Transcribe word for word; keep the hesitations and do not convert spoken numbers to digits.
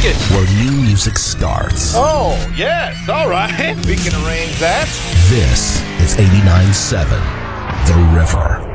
it. Where new music starts. Oh, yes. All right. We can arrange that. This is eighty-nine point seven The River.